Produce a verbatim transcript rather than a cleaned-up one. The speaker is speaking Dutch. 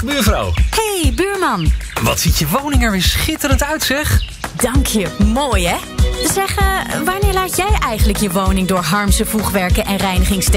Dag buurvrouw. Hey buurman. Wat ziet je woning er weer schitterend uit, zeg. Dank je, mooi hè? Zeg, uh, wanneer laat jij eigenlijk je woning door Harmsen Voegwerken en Reinigings